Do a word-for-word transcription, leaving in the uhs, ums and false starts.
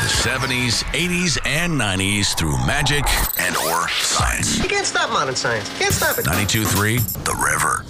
seventies, eighties, and nineties through magic and or science. You can't stop modern science. Can't stop it. ninety-two point three The River.